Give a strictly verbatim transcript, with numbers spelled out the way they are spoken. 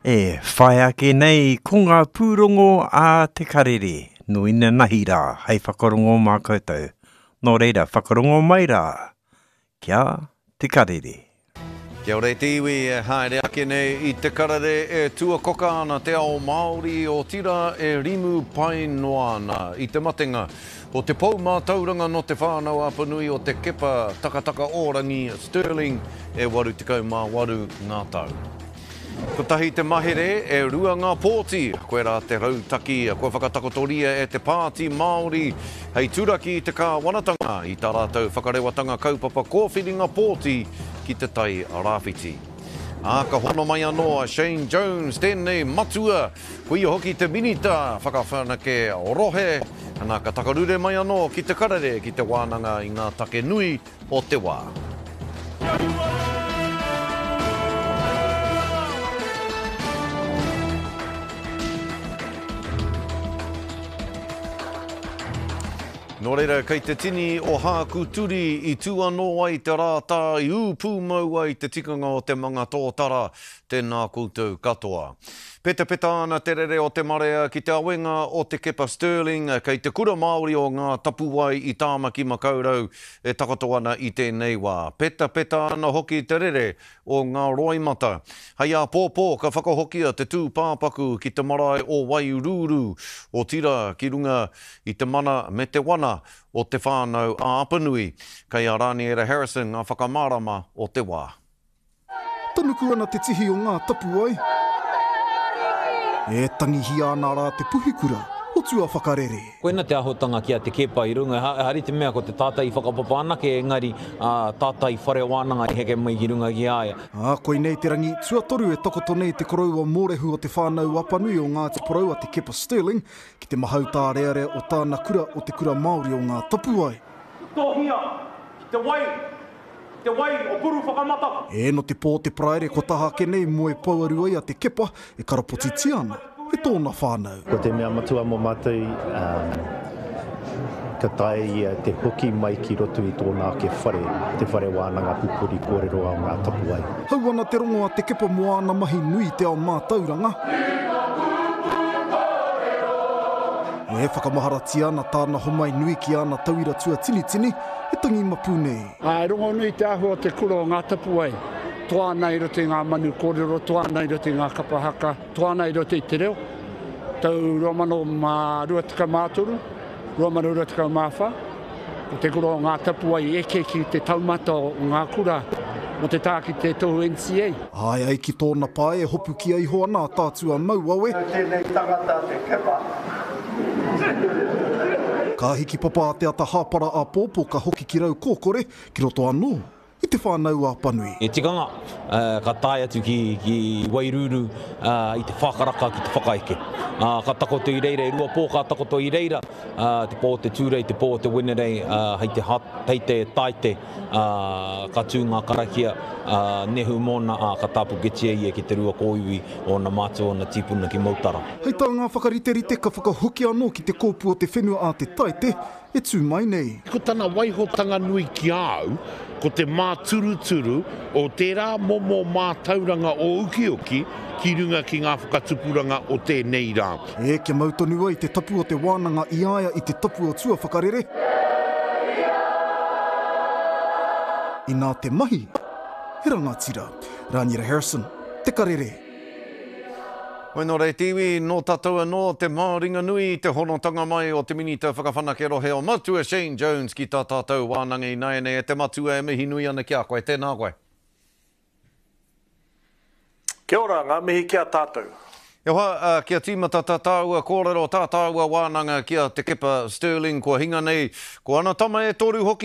E whai ake nei ko ngā pūrongo a te karere. No ina nahi rā, hei whakarongo mā koutou. Nō reira, whakarongo mai rā. Kia te karere. Kia ore te iwi e haere ake nei i te karere e tuakoka ana te ao Māori o tira e rimu pai noa ana i te matenga. O te pou mātauranga no te whānau apanui o te kepa takataka orangi Stirling e waru tekau mā waru ngā tau. Ko tahi te mahere e rua ngā pōti, koe rā te rautaki, koe whakatakotoria e te pāti Māori, hei turaki i te kāwanatanga i tā rātou whakarewatanga kaupapa kōwhiringa pōti ki te tai rāwhiti. Ā, ka hono mai anoa, Shane Jones, tēnei matua, kui hoki te minita, whakawhanake rohe, ana ka takarure mai anoa ki te karere, ki te wānanga i ngā take nui o te wā. Nō reira, kei te tini o Hāku Turi i tū anō ai te rātā i ūpū mau ai te tikanga o te manga tōtara, tēnā koutou katoa. Peta peta ana te rere o te marea ki te awenga o te kepa Stirling, kei te kura Māori o ngā tapuwai i tāmaki makaurau e takato ana i tēnei wā. Peta peta ana hoki te rere o ngā roimata. Hei a pōpō ka whakahokia te tū pāpaku ki te marae o Wairuru o tira ki runga i te mana me te wana o te whānau a Apanui, kei a Raniera Harrison ngā whakamārama o te wā. Tanuku ana te tihi o ngā tapuai. E tangihi ana rā te puhikura o tua whakarere. Koina te ahotanga kia te kepa i runga. Hari te mea ko te tātai whakapapa anake, engari uh, tātai whare wānanga i heke mai ki runga ki aia. Ah, koe nei te rangi, tuatoru e takoto nei te koroua mōrehu o te whānau Apanui o ngā te porau a te kepa Stirling, ki te mahau tā reare o tāna kura o te kura Māori o ngā tapuai. Tōhia, ki te wai, te wai o puru whakamata. E no te pō te praere ko taha ke nei mo e pauaru ai a te kepa e karapoti tiana. E tōna whānau. Ko te mea matua mo mātou, um, ka tae te hoki mai ki roto i tōna ke whare, te whare wānanga pupuri kōrero ao ngā tapuai. Hau ana te rongo a te kepa moana mahi nui te ao mātauranga. E whakamaharatia ana tāna homai nui ki ana tauira tua tini tini, e tangi mapu nei. Ai, rongo nui te ahu o te kuro o ngā tapuai. Toa nei rote ngā manu kōrero, toa nei rote ngā kapahaka, toa nei rote i te reo. Tau romano mā ruatika mātoru, romano ruatika māwha. O te kuro o ngā tapuai eke ki te taumata o ngā kura, mo te tā ki te tohu N C A. Ai, ai ki tōna pae, hopu ki ai ho ana tātua mau awe. Tēnei tangata te kepa. Ka hiki papa a te ata hāpara a pōpō ka hoki ki rau kōkore, ki roto anō, i te whānau a Apanui. E tikanga, uh, ka tae atu ki, ki Wairuru uh, i te whakaraka ki te whakaeke. Uh, ka takoto i reira, e rua pō ka takoto i reira, uh, te pō te tūrei, te pō te winerei, uh, hei te, hat, hei te taite, uh, ka tū ngā karakia, uh, nehu mōna a uh, ka tāpu getia i e ki te rua kōiwi o na mātua o na tīpuna ki Mautara. Hei tā ngā whakariterite ka whakahoki anō ki te kōpua o te whenua a te taite, e tū mai nei. Ko tana waihotanga nui ki au, ko te māturuturu o tērā momo mātauranga o ukioki ki runga ki ngā whakatupuranga o tēnei rā. E kia mautonu ai te tapu o te wānanga i aia i te tapu o tua whakarere. I nā te mahi, he rangatira, Raniera Harrison, te karere. Koe nō rei tiwi, nō tātou anō te māringa nui, te honotanga mai o te minita whakawhanake rohe o matua Shane Jones ki tā tātou wānanga i naene e te matua e mihi nui ana kia koe, tēnā koe. Kia ora, ngā mihi kia tātou. Iwa, uh, kia tīmata tātāua, kōrero tātāua wānanga kia te kepa Stirling, kua hinga nei, ko ana tama e toru hoki